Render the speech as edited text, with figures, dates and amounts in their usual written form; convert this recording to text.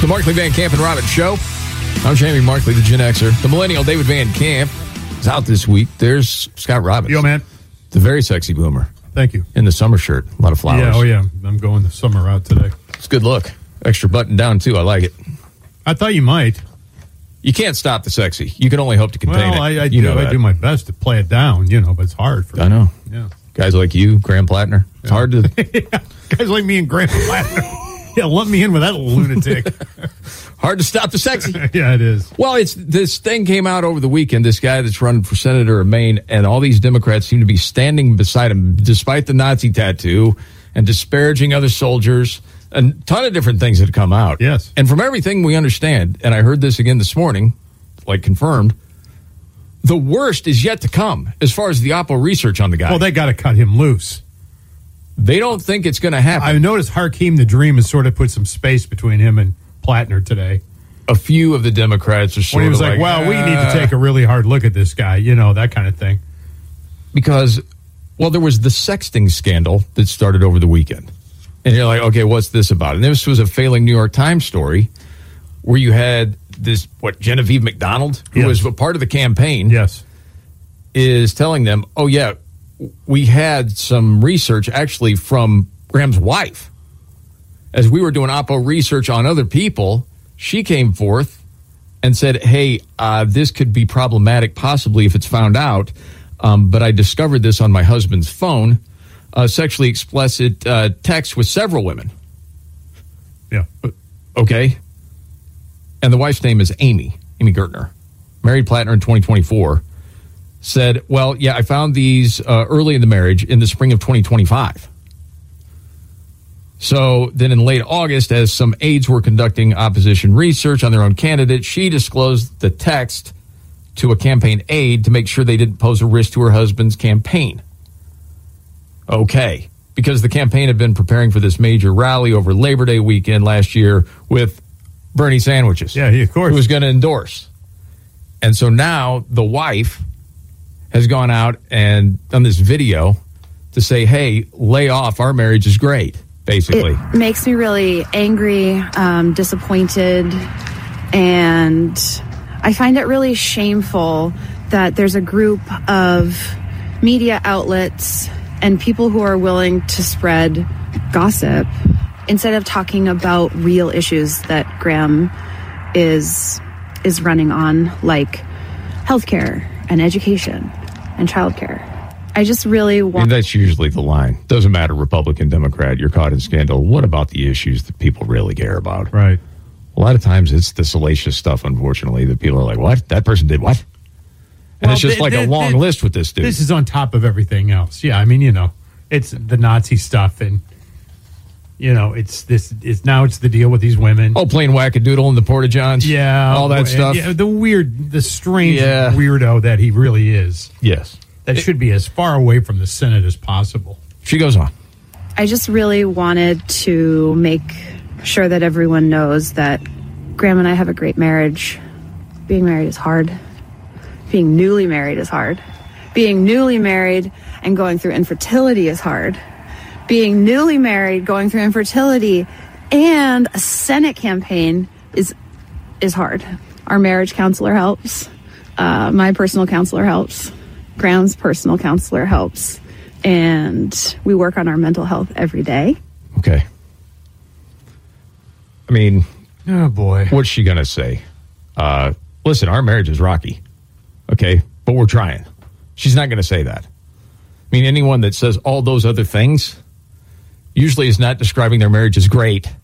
The Markley, Van Camp, and Robbins Show. I'm Jamie Markley, the Gen Xer. The millennial David Van Camp is out this week. There's Scott Robbins. Yo, man. The very sexy boomer. Thank you. In the summer shirt. A lot of flowers. Yeah, oh yeah. I'm going the summer route today. It's a good look. Extra button down, too. I like it. I thought you might. You can't stop the sexy. You can only hope to contain it. I do my best to play it down, but it's hard for me. I know. Yeah. Guys like you, Graham Plattner. It's hard to... Yeah. Guys like me and Graham Plattner. Yeah, lump me in with that lunatic. Hard to stop the sexy. Yeah, it is. Well, this thing came out over the weekend, this guy that's running for senator of Maine, and all these Democrats seem to be standing beside him, despite the Nazi tattoo and disparaging other soldiers. A ton of different things had come out. Yes. And from everything we understand, and I heard this again this morning, confirmed, the worst is yet to come as far as the Oppo research on the guy. Well, they got to cut him loose. They don't think it's going to happen. I noticed Hakeem the Dream has sort of put some space between him and Plattner today. A few of the Democrats are sort when he was of well, we need to take a really hard look at this guy, that kind of thing. Because, there was the sexting scandal that started over the weekend. And you're like, okay, what's this about? And this was a failing New York Times story where you had this, Genevieve McDonald, who was a part of the campaign, is telling them, oh, yeah, we had some research actually from Graham's wife. As we were doing Oppo research on other people, she came forth and said, hey, this could be problematic possibly if it's found out. But I discovered this on my husband's phone, sexually explicit text with several women. Yeah. Okay. And the wife's name is Amy Gertner, married Plattner in 2024. Said, I found these early in the marriage in the spring of 2025. So then in late August, as some aides were conducting opposition research on their own candidate, she disclosed the text to a campaign aide to make sure they didn't pose a risk to her husband's campaign. Okay. Because the campaign had been preparing for this major rally over Labor Day weekend last year with Bernie sandwiches. Yeah, of course. Who was going to endorse. And so now the wife has gone out and done this video to say, hey, lay off, our marriage is great, basically. It makes me really angry, disappointed, and I find it really shameful that there's a group of media outlets and people who are willing to spread gossip instead of talking about real issues that Graham is running on, like healthcare and education and childcare. I just really want... And that's usually the line. Doesn't matter, Republican, Democrat, you're caught in scandal. What about the issues that people really care about? Right. A lot of times it's the salacious stuff, unfortunately, that people are like, what? That person did what? And it's just a long list with this dude. This is on top of everything else. Yeah, I mean, it's the Nazi stuff and... it's the deal with these women. Oh, playing wackadoodle in the Porta-Johns? Yeah. All that stuff? Yeah, the strange weirdo that he really is. Yes. That should be as far away from the Senate as possible. She goes on. I just really wanted to make sure that everyone knows that Graham and I have a great marriage. Being married is hard. Being newly married is hard. Being newly married and going through infertility is hard. Being newly married, going through infertility, and a Senate campaign is hard. Our marriage counselor helps. My personal counselor helps. Graham's personal counselor helps. And we work on our mental health every day. Okay. I mean... Oh, boy. What's she going to say? Listen, our marriage is rocky. Okay? But we're trying. She's not going to say that. I mean, anyone that says all those other things... usually is not describing their marriage as great.